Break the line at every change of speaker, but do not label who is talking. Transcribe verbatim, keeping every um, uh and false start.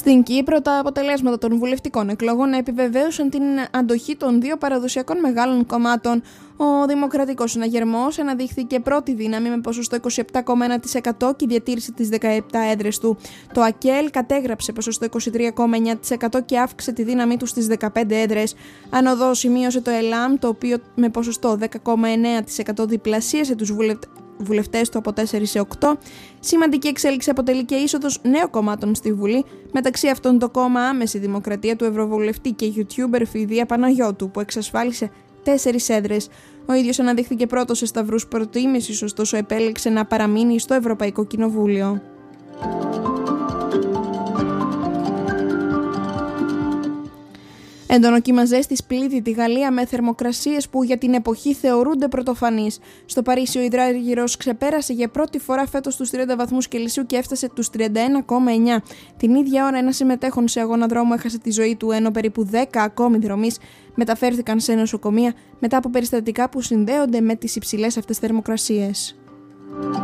Στην Κύπρο, τα αποτελέσματα των βουλευτικών εκλογών επιβεβαίωσαν την αντοχή των δύο παραδοσιακών μεγάλων κομμάτων. Ο Δημοκρατικός Συναγερμός αναδείχθηκε πρώτη δύναμη με ποσοστό είκοσι επτά κόμμα ένα τοις εκατό και διατήρησε τις δεκαεπτά έδρες του. Το ΑΚΕΛ κατέγραψε ποσοστό είκοσι τρία κόμμα εννέα τοις εκατό και αύξησε τη δύναμή του στις δεκαπέντε έδρες. Ανωδό σημείωσε το ΕΛΑΜ, το οποίο με ποσοστό δέκα κόμμα εννέα τοις εκατό διπλασίασε τους βουλευτές. βουλευτές του από τέσσερα σε οκτώ. Σημαντική εξέλιξη αποτελεί και είσοδος νέων κομμάτων στη Βουλή, μεταξύ αυτών το κόμμα Άμεση Δημοκρατία του Ευρωβουλευτή και YouTuber Φιδία Παναγιώτου, που εξασφάλισε τέσσερις έδρες. Ο ίδιος αναδείχθηκε πρώτος σε σταυρούς προτίμησης, ωστόσο επέλεξε να παραμείνει στο Ευρωπαϊκό Κοινοβούλιο. Έντονο κύμα ζέστης πλήττει τη Γαλλία με θερμοκρασίες που για την εποχή θεωρούνται πρωτοφανείς. Στο Παρίσι ο υδράργυρος ξεπέρασε για πρώτη φορά φέτος τους τριάντα βαθμούς Κελσίου και έφτασε τους τριάντα ένα κόμμα εννέα. Την ίδια ώρα ένας συμμετέχον σε αγώνα δρόμου έχασε τη ζωή του, ενώ περίπου δέκα ακόμη δρομείς μεταφέρθηκαν σε νοσοκομεία μετά από περιστατικά που συνδέονται με τις υψηλές αυτές θερμοκρασίες.